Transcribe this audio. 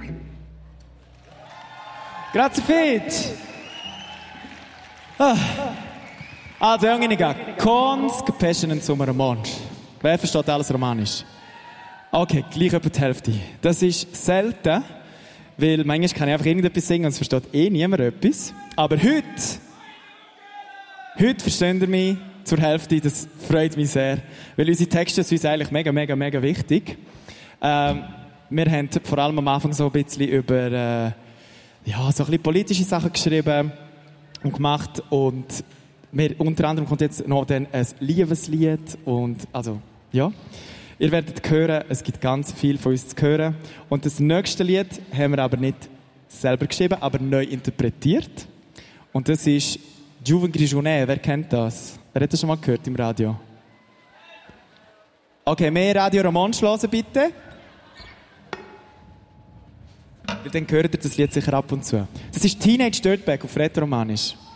Grazie fit. Also, Junginiga, Cons, Passion Sommer Mensch. Wer versteht alles Romanisch? Okay, gleich etwa die Hälfte. Das ist selten, weil manchmal kann ich einfach irgendetwas singen und es versteht niemand etwas. Aber heute versteht ihr mich zur Hälfte, das freut mich sehr. Weil unsere Texte sind uns eigentlich mega wichtig. Wir haben vor allem am Anfang so ein bisschen über so ein bisschen politische Sachen geschrieben und gemacht. Und unter anderem kommt jetzt noch dann ein Liebeslied. Und also, ja. Ihr werdet hören, es gibt ganz viel von uns zu hören. Und das nächste Lied haben wir aber nicht selber geschrieben, aber neu interpretiert. Und das ist Juven Grigione. Wer kennt das? Wer hat das schon mal gehört im Radio? Okay, mehr Radio Romansch hören, bitte. Weil dann hört ihr das Lied sicher ab und zu. Das ist Teenage Dirtbag auf Rätoromanisch.